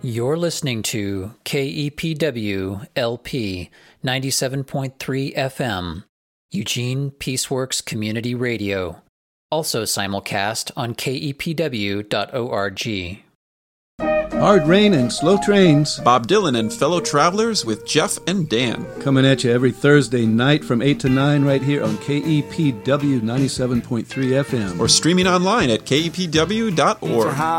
You're listening to KEPW LP 97.3 FM, Eugene Peaceworks Community Radio, also simulcast on kepw.org. Hard rain and slow trains. Bob Dylan and fellow travelers with Jeff and Dan. Coming at you every Thursday night from 8 to 9 right here on KEPW 97.3 FM. Or streaming online at kepw.org.